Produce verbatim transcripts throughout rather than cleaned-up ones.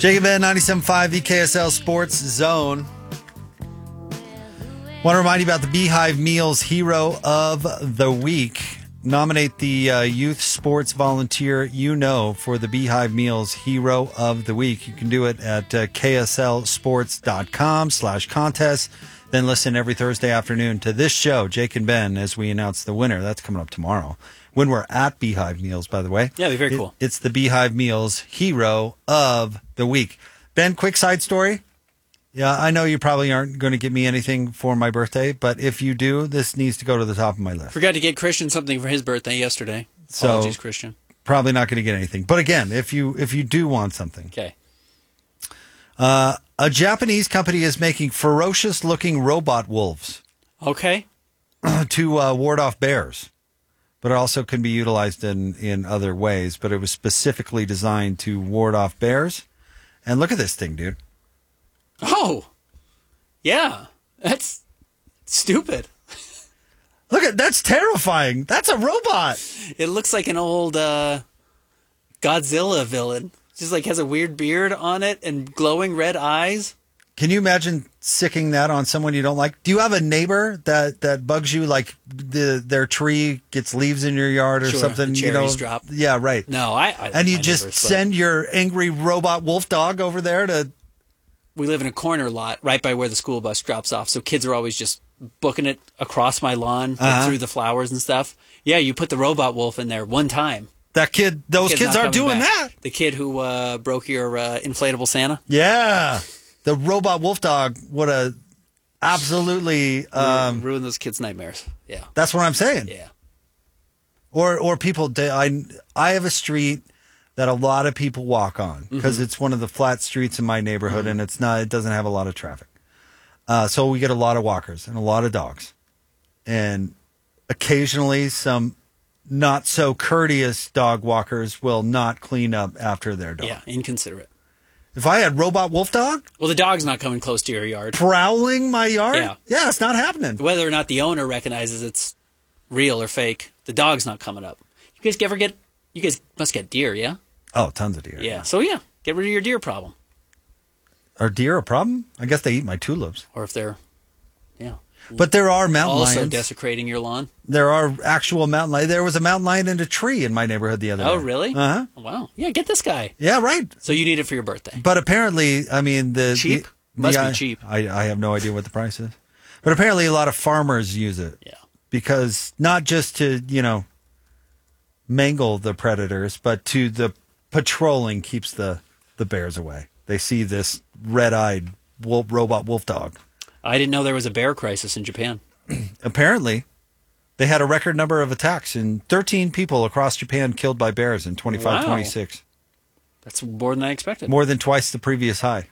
Jake and Ben, ninety-seven point five, E K S L Sports Zone. Want to remind you about the Beehive Meals Hero of the Week. Nominate the uh, youth sports volunteer you know for the Beehive Meals Hero of the Week. You can do it at uh, kslsports.com slash contest. Then listen every Thursday afternoon to this show, Jake and Ben, as we announce the winner. That's coming up tomorrow. When we're at Beehive Meals, by the way. Yeah, it'd be very it, cool. It's the Beehive Meals Hero of the Week. Ben, quick side story. Yeah, I know you probably aren't going to get me anything for my birthday, but if you do, this needs to go to the top of my list. Forgot to get Christian something for his birthday yesterday. So, Apologies, Christian. Probably not going to get anything. But again, if you if you do want something. Okay. Uh, a Japanese company is making ferocious-looking robot wolves. Okay. to uh, ward off bears. But it also can be utilized in, in other ways. But it was specifically designed to ward off bears. And look at this thing, dude. Oh, yeah. That's stupid. Look at that's terrifying. That's a robot. It looks like an old uh, Godzilla villain. Just like has a weird beard on it and glowing red eyes. Can you imagine sicking that on someone you don't like? Do you have a neighbor that, that bugs you, like the their tree gets leaves in your yard or Sure, something? the You know, cherries drop. Yeah, right. No, I. I and you my just neighbors, but send your angry robot wolf dog over there to. We live in a corner lot right by where the school bus drops off, so kids are always just booking it across my lawn Uh-huh. through the flowers and stuff. Yeah, you put the robot wolf in there one time. That kid, those Kid's kids not aren't coming doing back. that. The kid who uh, broke your uh, inflatable Santa. Yeah, the robot wolf dog would have absolutely. Um, Ruin those kids' nightmares. Yeah. that's what I'm saying. Yeah. Or or people. I I have a street that a lot of people walk on because Mm-hmm. it's one of the flat streets in my neighborhood, mm-hmm. and it's not. It doesn't have a lot of traffic. Uh, so we get a lot of walkers and a lot of dogs, and occasionally some not so courteous dog walkers will not clean up after their dog. Yeah, inconsiderate. If I had robot wolf dog Well, the dog's not coming close to your yard. prowling my yard, Yeah. yeah, it's not happening. Whether or not the owner recognizes it's real or fake, the dog's not coming up. You guys ever get, you guys must get deer, yeah? Oh, tons of deer. Yeah. So, yeah, get rid of your deer problem. Are deer a problem? I guess they eat my tulips. Or if they're, yeah. But there are mountain Also lions. desecrating your lawn. There are actual mountain lions. There was a mountain lion in a tree in my neighborhood the other day. Oh, really? Uh-huh. Wow. Yeah, get this guy. Yeah, right. So you need it for your birthday. But apparently, I mean, the... Cheap? the- Must the- be cheap. I, I have no idea what the price is. But apparently a lot of farmers use it. Yeah. Because not just to, you know, mangle the predators, but to the patrolling keeps the, the bears away. They see this red-eyed wolf, robot wolf dog. I didn't know there was a bear crisis in Japan. Apparently, they had a record number of attacks and thirteen people across Japan killed by bears in twenty-five twenty-six. That's more than I expected. More than twice the previous high.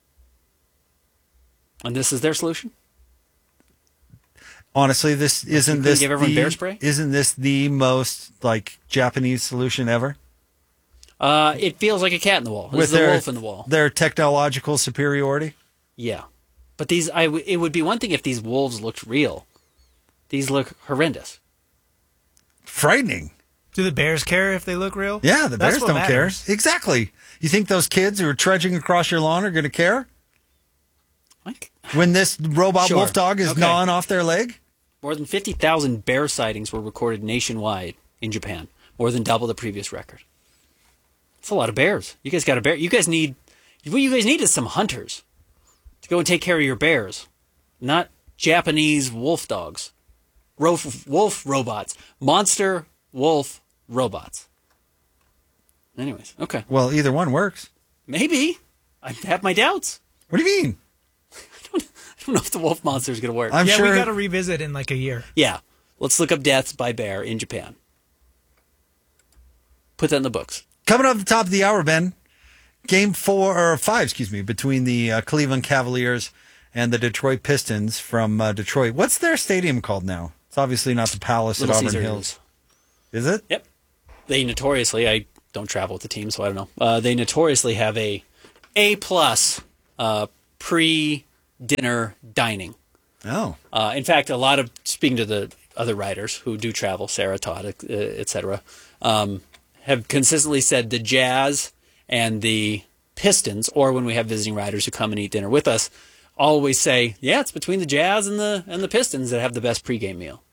And this is their solution? Honestly, this isn't couldn't this give everyone the, bear spray? Isn't this the most like Japanese solution ever? Uh, it feels like a cat in the wall. This is a wolf in the wall. Their technological superiority. Yeah. But these, I w- it would be one thing if these wolves looked real. These look horrendous. Frightening. Do the bears care if they look real? Yeah, the That's bears what don't matters. care. Exactly. You think those kids who are trudging across your lawn are going to care Like, when this robot Sure. wolf dog is Okay. gnawing off their leg? more than fifty thousand bear sightings were recorded nationwide in Japan. More than double the previous record. That's a lot of bears. You guys got a bear. You guys need, what you guys need is some hunters to go and take care of your bears. Not Japanese wolf dogs. Wolf, wolf robots. Monster wolf robots. Anyways, okay. Well, either one works. Maybe. I have my doubts. What do you mean? I don't know if the wolf monster is going to work. I'm yeah, sure. we got to revisit in like a year. Yeah. Let's look up deaths by bear in Japan. Put that in the books. Coming up at the top of the hour, Ben, game four, or five, excuse me, between the uh, Cleveland Cavaliers and the Detroit Pistons from uh, Detroit. What's their stadium called now? It's obviously not the Palace Little at Auburn Caesars. Hills. Is it? Yep. They notoriously, I don't travel with the team, so I don't know. Uh, they notoriously have a A plus uh, pre-dinner dining. Oh. Uh, in fact, a lot of, speaking to the other writers who do travel, Sarah, Todd, uh, et cetera, um, have consistently said the Jazz and the Pistons, or when we have visiting riders who come and eat dinner with us, always say, yeah, it's between the Jazz and the and the Pistons that have the best pregame meal.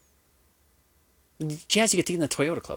The Jazz, you get to eat in the Toyota Club.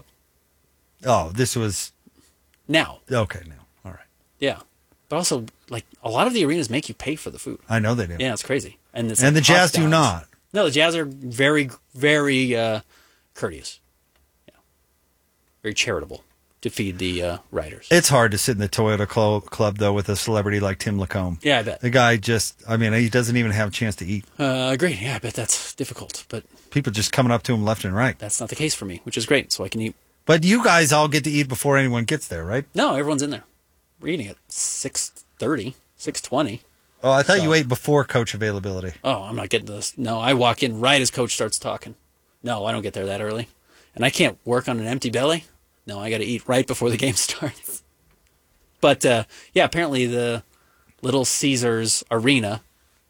Oh, this was Now. okay. Now, all right. Yeah. But also, like, a lot of the arenas make you pay for the food. I know they do. Yeah, it's crazy. And, it's and the like Jazz toss do downs. not. No, the Jazz are very, very uh, courteous. Yeah. Very charitable to feed the uh, riders. It's hard to sit in the Toyota Clo- Club though with a celebrity like Tim Lacombe. Yeah, I bet. The guy just, I mean, he doesn't even have a chance to eat. Uh, great. Yeah, I bet that's difficult. But People just coming up to him left and right. that's not the case for me, which is great. So I can eat. But you guys all get to eat before anyone gets there, right? No, everyone's in there. We're eating at six thirty, six twenty. Oh, I thought So- you ate before coach availability. Oh, I'm not getting this. No, I walk in right as coach starts talking. No, I don't get there that early. And I can't work on an empty belly. No, I got to eat right before the game starts. But, uh, yeah, apparently the Little Caesars Arena,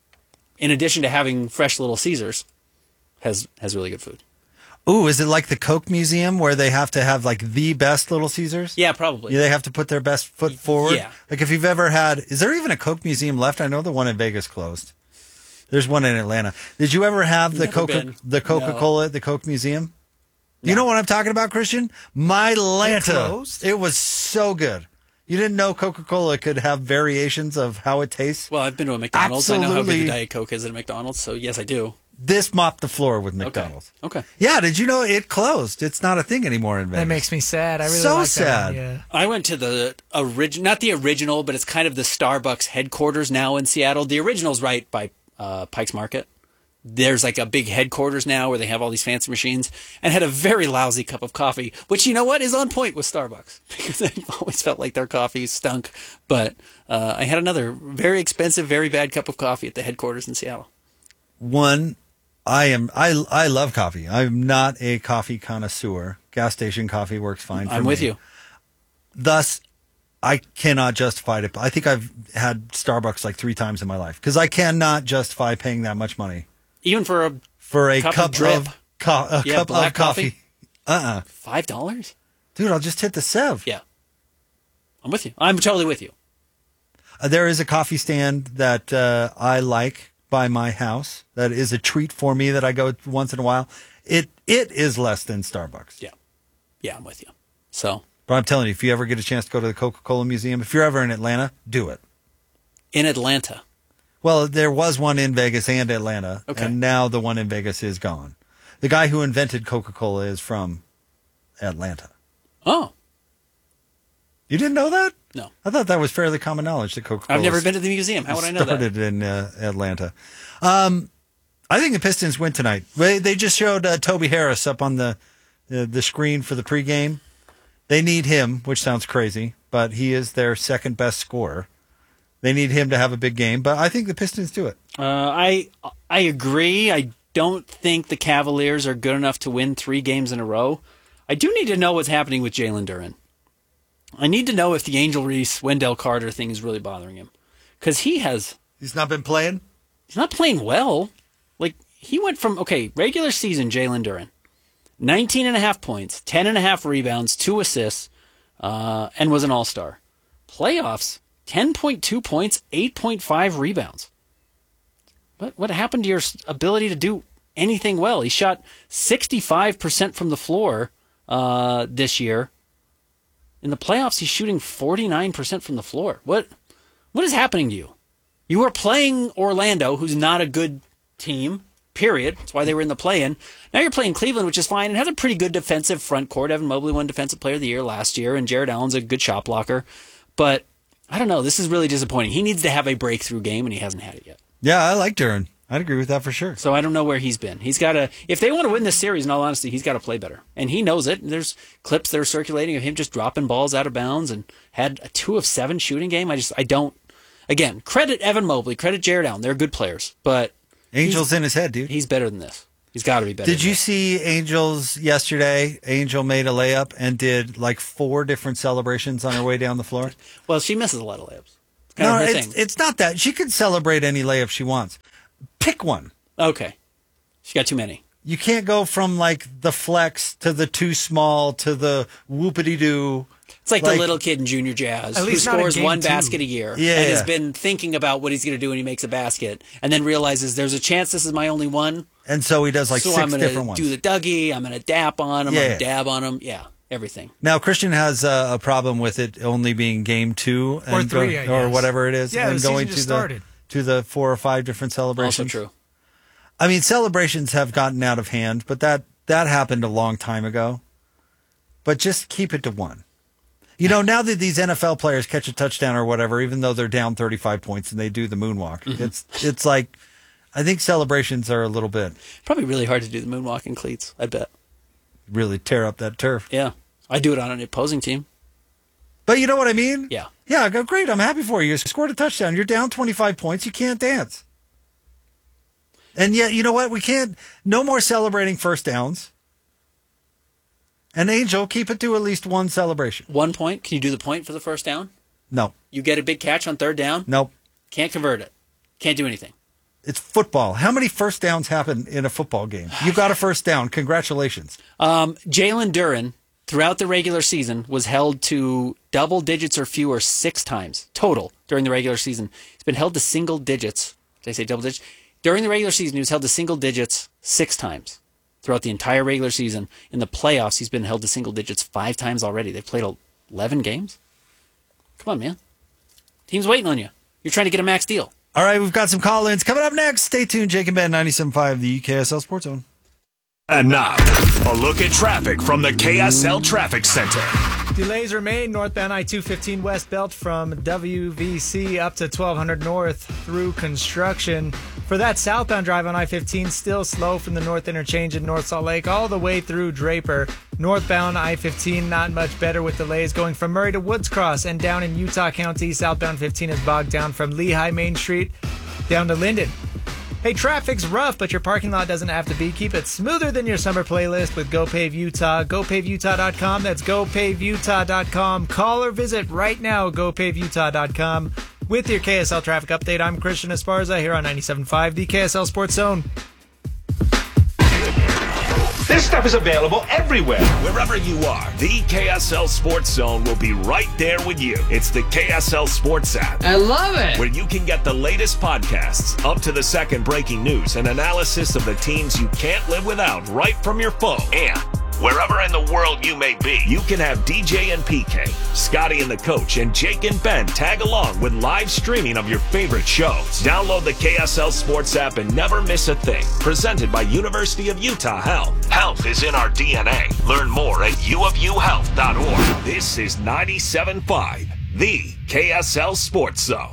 in addition to having fresh Little Caesars, has has really good food. Ooh, is it like the Coke Museum where they have to have like the best Little Caesars? Yeah, probably. Yeah, they have to put their best foot forward. Yeah. Like if you've ever had, is there even a Coke Museum left? I know the one in Vegas closed. There's one in Atlanta. Did you ever have the Never Coca been. the Coca Cola at the Coke Museum? You know what I'm talking about, Christian? My Lanta. closed? It was so good. You didn't know Coca Cola could have variations of how it tastes? Well, I've been to a McDonald's. I know how good Absolutely. the Diet Coke is at a McDonald's, so yes, I do. This mopped the floor with Okay. McDonald's. Okay. Yeah, did you know it closed? It's not a thing anymore in Vegas. That makes me sad. I really So like sad. That. Yeah. I went to the original, not the original, but it's kind of the Starbucks headquarters now in Seattle. The original's right by uh, Pike's Market. There's like a big headquarters now where they have all these fancy machines, and had a very lousy cup of coffee, which you know what is on point with Starbucks because I always felt like their coffee stunk. But uh, I had another very expensive, very bad cup of coffee at the headquarters in Seattle. One, I am I I love coffee. I'm not a coffee connoisseur. Gas station coffee works fine for me. I'm with you. Thus, I cannot justify it. I think I've had Starbucks like three times in my life because I cannot justify paying that much money Even for a for a Cup of cup, drip? of, co- a Yeah, cup black of coffee. coffee? Uh-uh. five dollars? Dude, I'll just hit the Sev. Yeah. I'm with you. I'm totally with you. Uh, there is a coffee stand that uh, I like by my house. That is a treat for me that I go once in a while. It It is less than Starbucks. Yeah. Yeah, I'm with you. So, But I'm telling you, if you ever get a chance to go to the Coca-Cola Museum, if you're ever in Atlanta, do it. in Atlanta. Well, there was one in Vegas and Atlanta, Okay. and now the one in Vegas is gone. The guy who invented Coca-Cola is from Atlanta. Oh, You didn't know that? no. I thought that was fairly common knowledge that Coca-Cola I've never been to the museum. How would I know that? started in uh, Atlanta. Um, I think the Pistons win tonight. They, they just showed uh, Toby Harris up on the, the the screen for the pregame. They need him, which sounds crazy, but he is their second best scorer. They need him to have a big game, but I think the Pistons do it. Uh, I I agree. I don't think the Cavaliers are good enough to win three games in a row. I do need to know what's happening with Jalen Duren. I need to know if the Angel Reese, Wendell Carter thing is really bothering him. Because he has, He's not been playing? he's not playing well. Like, he went from, okay, regular season Jalen Duren, nineteen and a half points, ten and a half rebounds, two assists, uh, and was an all-star. Playoffs, ten point two points, eight point five rebounds. What what happened to your s- ability to do anything well? He shot sixty-five percent from the floor uh, this year. In the playoffs, he's shooting forty-nine percent from the floor. What what is happening to you? You are playing Orlando, who's not a good team, period. That's why they were in the play-in. Now you're playing Cleveland, which is fine, and has a pretty good defensive front court. Evan Mobley won Defensive Player of the Year last year, and Jared Allen's a good shot blocker. But I don't know. This is really disappointing. He needs to have a breakthrough game, and he hasn't had it yet. Yeah, I like Duren. I'd agree with that for sure. So I don't know where he's been. He's got to, if they want to win this series, in all honesty, he's got to play better. And he knows it. There's clips that are circulating of him just dropping balls out of bounds and had a two of seven shooting game. I just, I don't, again, credit Evan Mobley, credit Jared Allen. They're good players, but Angel's in his head, dude. he's better than this. He's got to be better. Did than you this. see Angels yesterday? Angel made a layup and did like four different celebrations on her way down the floor. Well, she misses a lot of layups. It's kind No, of her it's, thing. it's not that. She could celebrate any layup she wants. Pick one. Okay. She got too many. You can't go from like the flex to the too small to the whoopity doo. It's like, Like- the little kid in junior jazz At who least not in scores game one two. basket a year Yeah, and yeah. has been thinking about what he's going to do when he makes a basket, and then realizes there's a chance this is my only one. And so he does like so six I'm going different to ones. do the Dougie. I'm going to dap on him. Yeah, I'm yeah. going to dab on him. Yeah, everything. Now, Christian has uh, a problem with it only being game two Or and three, go- I or guess. whatever it is, Yeah, and the season going just to started. the to the four or five different celebrations. Also true. I mean, celebrations have gotten out of hand, but that that happened a long time ago. But just keep it to one. You know, now that these N F L players catch a touchdown or whatever, even though they're down thirty-five points and they do the moonwalk, Mm-hmm. it's it's like I think celebrations are a little bit Probably really hard to do the moonwalk in cleats, I bet. really tear up that turf. Yeah. I do it on an opposing team. But you know what I mean? Yeah. Yeah, I go, great. I'm happy for you. You scored a touchdown. You're down twenty-five points. You can't dance. And yet, you know what? We can't, no more celebrating first downs. And Angel, keep it to at least one celebration. One point. Can you do the point for the first down? No, You get a big catch on third down. nope. Can't convert it. Can't do anything. It's football. How many first downs happen in a football game? You got a first down. Congratulations. Um, Jalen Duren, throughout the regular season, was held to double digits or fewer six times total during the regular season. He's been held to single digits. Did I say double digits? During the regular season, he was held to single digits six times throughout the entire regular season. In the playoffs, he's been held to single digits five times already. They've played eleven games. Come on, man. Team's waiting on you. You're trying to get a max deal. All right, we've got some call-ins coming up next. Stay tuned. Jake and Ben, ninety-seven point five, the K S L Sports Zone. And now, a look at traffic from the K S L Traffic Center. Delays remain northbound I two fifteen West Belt from W V C up to twelve hundred North through construction. For that southbound drive on I fifteen, still slow from the North Interchange in North Salt Lake all the way through Draper. Northbound I fifteen, not much better with delays going from Murray to Woods Cross and down in Utah County. Southbound fifteen is bogged down from Lehigh Main Street down to Linden. Hey, traffic's rough, but your parking lot doesn't have to be. Keep it smoother than your summer playlist with GoPave Utah. go pave utah dot com. That's go pave utah dot com. Call or visit right now, go pave utah dot com. With your K S L traffic update, I'm Christian Esparza here on ninety-seven point five, the K S L Sports Zone. This stuff is available everywhere. Wherever you are, the K S L Sports Zone will be right there with you. It's the K S L Sports app, I love it. where you can get the latest podcasts, up to the second breaking news, and analysis of the teams you can't live without right from your phone. And wherever in the world you may be, you can have D J and P K, Scotty and the Coach, and Jake and Ben tag along with live streaming of your favorite shows. Download the K S L Sports app and never miss a thing. Presented by University of Utah Health. Health is in our D N A. Learn more at u of u health dot org. This is ninety-seven point five, the K S L Sports Zone.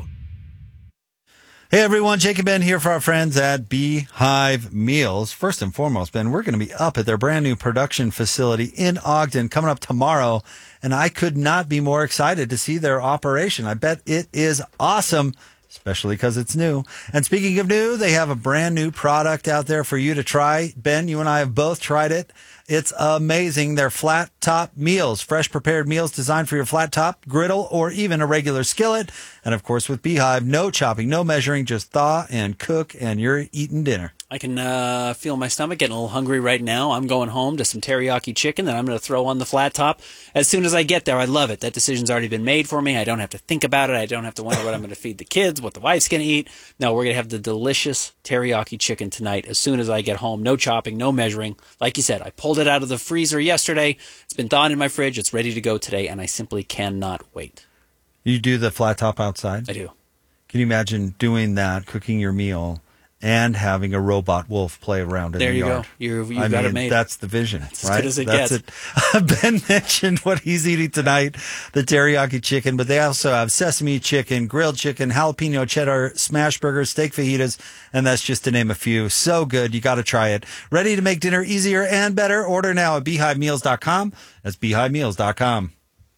Hey everyone, Jake and Ben here for our friends at Beehive Meals. First and foremost, Ben, we're going to be up at their brand new production facility in Ogden coming up tomorrow, and I could not be more excited to see their operation. I bet it is awesome, especially because it's new. And speaking of new, they have a brand new product out there for you to try. Ben, you and I have both tried it. It's amazing. They're flat top meals, fresh prepared meals designed for your flat top, griddle, or even a regular skillet. And of course, with Beehive, no chopping, no measuring, just thaw and cook, and you're eating dinner. I can uh, feel my stomach getting a little hungry right now. I'm going home to some teriyaki chicken that I'm going to throw on the flat top as soon as I get there. I love it. That decision's already been made for me. I don't have to think about it. I don't have to wonder what I'm going to feed the kids, what the wife's going to eat. No, we're going to have the delicious teriyaki chicken tonight as soon as I get home. No chopping, no measuring. Like you said, I pulled it out of the freezer yesterday. It's been thawed in my fridge. It's ready to go today, and I simply cannot wait. You do the flat top outside? I do. Can you imagine doing that, cooking your meal, and having a robot wolf play around in There the you yard? go. You've, you've I got mean, it made. that's the vision, That's as right? good as it that's gets. It. Ben mentioned what he's eating tonight, the teriyaki chicken, but they also have sesame chicken, grilled chicken, jalapeno cheddar, smash burgers, steak fajitas, and that's just to name a few. So good. You got to try it. Ready to make dinner easier and better? Order now at beehive meals dot com. That's beehive meals dot com.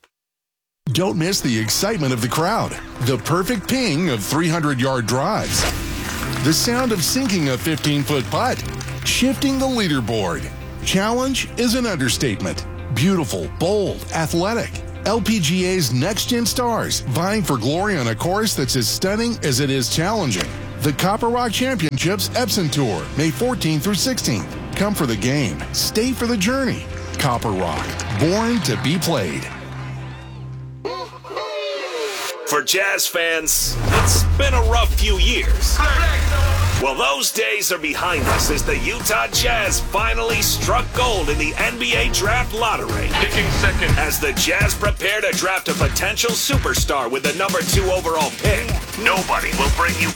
Don't miss the excitement of the crowd, the perfect ping of three hundred yard drives, the sound of sinking a fifteen foot putt, shifting the leaderboard. Challenge is an understatement. Beautiful, bold, athletic. L P G A's next-gen stars vying for glory on a course that's as stunning as it is challenging. The Copper Rock Championships Epson Tour, May fourteenth through sixteenth. Come for the game. Stay for the journey. Copper Rock, born to be played. For Jazz fans, it's been a rough few years. Well, those days are behind us as the Utah Jazz finally struck gold in the N B A Draft Lottery. Picking second. As the Jazz prepare to draft a potential superstar with the number two overall pick, nobody will bring you